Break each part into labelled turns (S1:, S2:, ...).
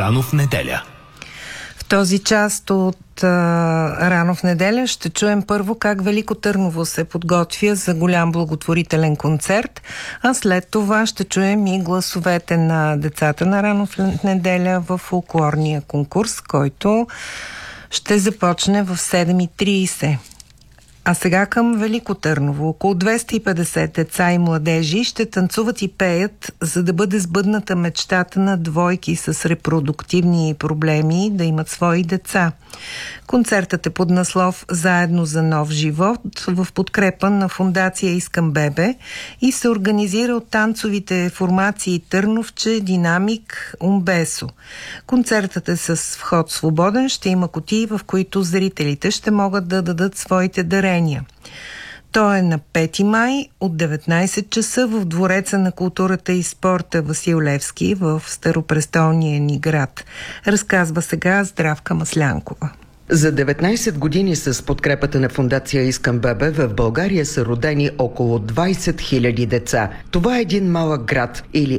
S1: Рано в неделя.
S2: В този част от Рано в неделя ще чуем първо как Велико Търново се подготвя за голям благотворителен концерт, а след това ще чуем и гласовете на децата на Рано в неделя в фолклорния конкурс, който ще започне в 7:30. А сега към Велико Търново. Около 250 деца и младежи ще танцуват и пеят, за да бъде сбъдната мечтата на двойки с репродуктивни проблеми да имат свои деца. Концертът е под наслов «Заедно за нов живот» в подкрепа на фондация Искам бебе и се организира от танцовите формации Търновче, Динамик, Умбесо. Концертът е с вход свободен, ще има кутии, в които зрителите ще могат да дадат своите дарения. То е на 5 май от 19 часа в Двореца на културата и спорта Васил Левски в Старопрестолния ни град. Разказва сега Здравка Маслянкова.
S3: За 19 години с подкрепата на фондация Искам бебе в България са родени около 20 000 деца. Това е един малък град или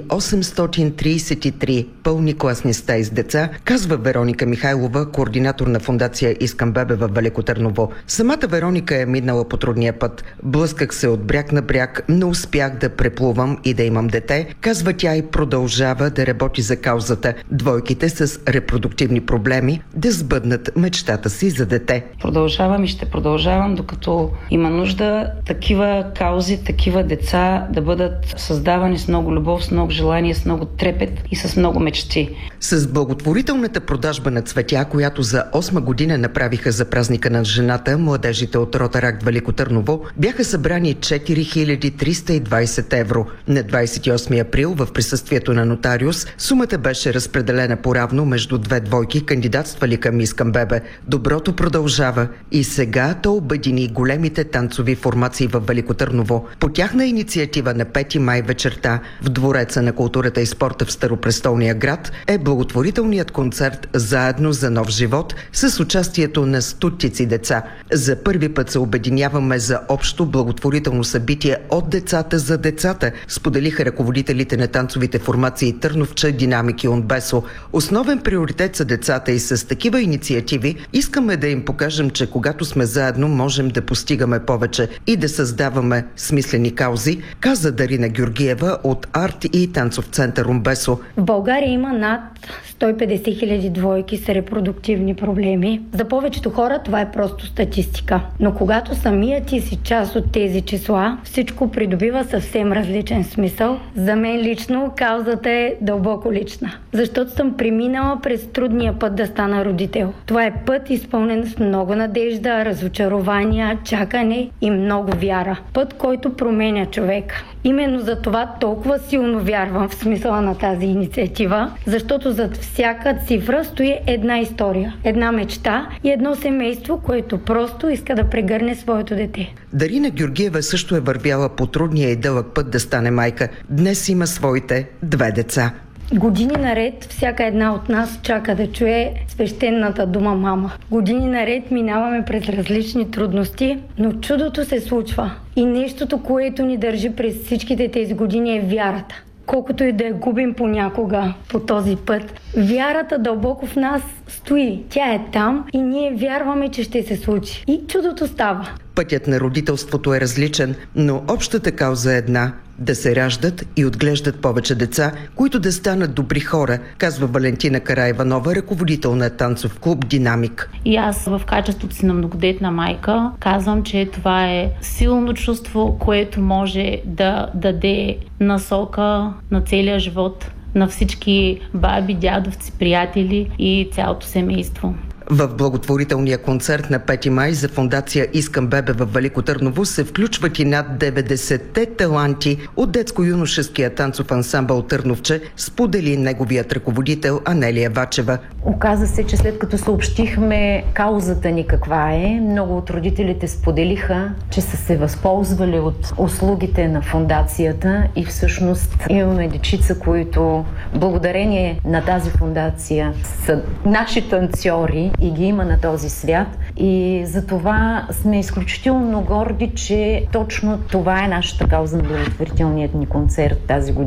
S3: 833 пълни класни стаи с деца, казва Вероника Михайлова, координатор на фондация Искам бебе в Велико Търново. Самата Вероника е минала по трудния път. Блъсках се от бряг на бряг, не успях да преплувам и да имам дете, казва тя, и продължава да работи за каузата двойките с репродуктивни проблеми да сбъднат мечтата си за дете.
S4: Продължавам и ще продължавам, докато има нужда такива каузи, такива деца да бъдат създавани с много любов, с много желание, с много трепет и с много мечти.
S3: С благотворителната продажба на цветя, която за 8 година направиха за празника на жената, младежите от Ротаракт Велико Търново, бяха събрани 4320 евро. На 28 април в присъствието на нотариус сумата беше разпределена поравно между две двойки, кандидатствали към Искам бебе. Доброто продължава и сега то обедини големите танцови формации в Велико Търново. По тяхна инициатива на 5 май вечерта в Двореца на културата и спорта в Старопрестолния град е благотворителният концерт «Заедно за нов живот» с участието на стотици деца. За първи път се обединяваме за общо благотворително събитие от децата за децата, споделиха ръководителите на танцовите формации Търновче, Динамик и Умбесо. Основен приоритет са децата и с такива инициативи искаме да им покажем, че когато сме заедно, можем да постигаме повече и да създаваме смислени каузи, каза Дарина Георгиева от Арт и танцов център Умбесо.
S5: В България има над 150 000 двойки с репродуктивни проблеми. За повечето хора това е просто статистика. Но когато самият ти си част от тези числа, всичко придобива съвсем различен смисъл. За мен лично каузата е дълбоко лична. Защото съм преминала през трудния път да стана родител. Това е път изпълнен с много надежда, разочарования, чакане и много вяра. Път, който променя човека. Именно за това толкова силно вярвам в смисъла на тази инициатива, защото зад всяка цифра стои една история, една мечта и едно семейство, което просто иска да прегърне своето дете.
S3: Дарина Георгиева също е вървяла по трудния и дълъг път да стане майка. Днес има своите 2 деца.
S5: Години наред всяка една от нас чака да чуе свещената дума мама. Години наред минаваме през различни трудности, но чудото се случва. И нещото, което ни държи през всичките тези години е вярата. Колкото и да я губим понякога по този път, вярата дълбоко в нас стои. Тя е там и ние вярваме, че ще се случи. И чудото става.
S3: Пътят на родителството е различен, но общата кауза е една – да се раждат и отглеждат повече деца, които да станат добри хора, казва Валентина Караиванова, ръководител на танцов клуб Динамик.
S6: И аз в качеството си на многодетна майка казвам, че това е силно чувство, което може да даде насока на целия живот на всички баби, дядовци, приятели и цялото семейство.
S3: В благотворителния концерт на 5 май за фондация Искам бебе в Велико Търново се включват и над 90-те таланти от детско-юношеския танцов ансамбъл Търновче, сподели неговият ръководител Анелия Вачева.
S7: Оказа се, че след като съобщихме каузата ни каква е, много от родителите споделиха, че са се възползвали от услугите на фондацията и всъщност имаме дечица, които благодарение на тази фондация са наши танцори и ги има на този свят. И за това сме изключително горди, че точно това е нашата кауза на благотворителният ни концерт тази година.